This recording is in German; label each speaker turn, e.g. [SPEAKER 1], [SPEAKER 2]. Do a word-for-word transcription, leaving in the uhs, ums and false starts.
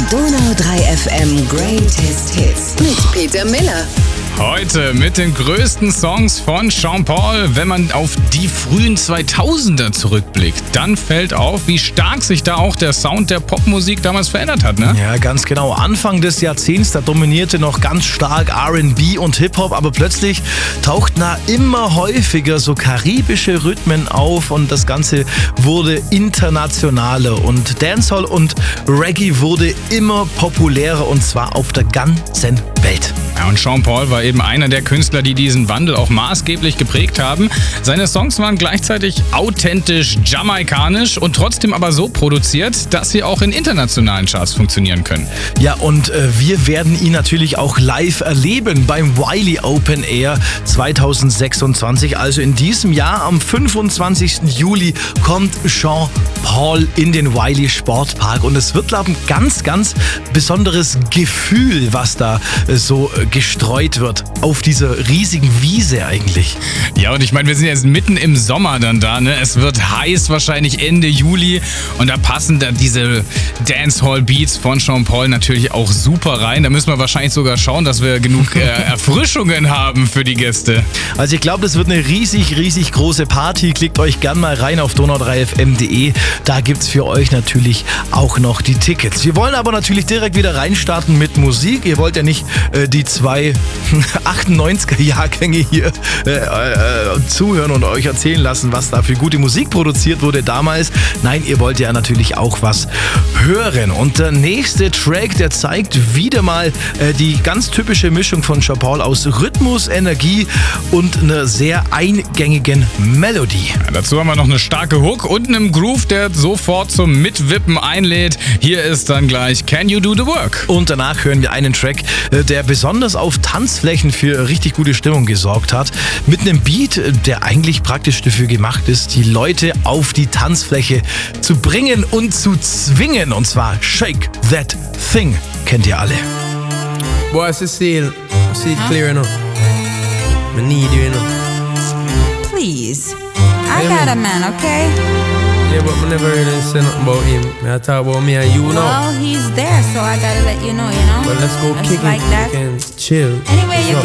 [SPEAKER 1] Donau drei F M Greatest Hits mit Peter Miller.
[SPEAKER 2] Heute mit den größten Songs von Sean Paul. Wenn man auf die frühen zweitausender zurückblickt, dann fällt auf, wie stark sich da auch der Sound der Popmusik damals verändert hat, ne?
[SPEAKER 3] Ja, ganz genau. Anfang des Jahrzehnts, da dominierte noch ganz stark R and B und Hip-Hop, aber plötzlich tauchten da immer häufiger so karibische Rhythmen auf und das Ganze wurde internationaler und Dancehall und Reggae wurde immer populärer und zwar auf der ganzen Welt.
[SPEAKER 2] Ja, und Sean Paul war eben einer der Künstler, die diesen Wandel auch maßgeblich geprägt haben. Seine Songs waren gleichzeitig authentisch jamaikanisch und trotzdem aber so produziert, dass sie auch in internationalen Charts funktionieren können.
[SPEAKER 3] Ja, und äh, wir werden ihn natürlich auch live erleben beim Wiley Open Air zwanzig sechsundzwanzig. Also in diesem Jahr am fünfundzwanzigsten Juli kommt Sean Paul in den Wiley Sportpark und es wird, glaube ich, ein ganz, ganz besonderes Gefühl, was da äh, so äh, gestreut wird auf dieser riesigen Wiese eigentlich.
[SPEAKER 2] Ja, und ich meine, wir sind jetzt mitten im Sommer dann da, ne? Es wird heiß, wahrscheinlich Ende Juli und da passen dann diese Dancehall-Beats von Sean Paul natürlich auch super rein. Da müssen wir wahrscheinlich sogar schauen, dass wir genug äh, Erfrischungen haben für die Gäste.
[SPEAKER 3] Also ich glaube, das wird eine riesig, riesig große Party. Klickt euch gern mal rein auf donau drei F M punkt de. Da gibt's für euch natürlich auch noch die Tickets. Wir wollen aber natürlich direkt wieder reinstarten mit Musik. Ihr wollt ja nicht äh, die zwei achtundneunziger Jahrgänge hier äh, äh, zuhören und euch erzählen lassen, was da für gute Musik produziert wurde damals. Nein, ihr wollt ja natürlich auch was hören. Und der nächste Track, der zeigt wieder mal äh, die ganz typische Mischung von Sean Paul aus Rhythmus, Energie und einer sehr eingängigen Melodie.
[SPEAKER 2] Ja, dazu haben wir noch eine starke Hook und einen Groove, der sofort zum Mitwippen einlädt. Hier ist dann gleich Can You Do The Work?
[SPEAKER 3] Und danach hören wir einen Track, äh, der besonders auf Tanzflächen für richtig gute Stimmung gesorgt hat. Mit einem Beat, der eigentlich praktisch dafür gemacht ist, die Leute auf die Tanzfläche zu bringen und zu zwingen. Und zwar Shake That Thing. Kennt ihr alle.
[SPEAKER 4] Boy, Cecile, I see it clear enough. I need you, you know.
[SPEAKER 5] Please. I got a man, okay?
[SPEAKER 4] Yeah, but I never really say nothing about him. I talk about me and you now.
[SPEAKER 5] Well, he's there, so I gotta let you know, you know?
[SPEAKER 4] Well, let's go
[SPEAKER 5] Just
[SPEAKER 4] kick
[SPEAKER 5] like
[SPEAKER 4] it
[SPEAKER 5] that.
[SPEAKER 4] and chill.
[SPEAKER 5] Anyway, you
[SPEAKER 4] What's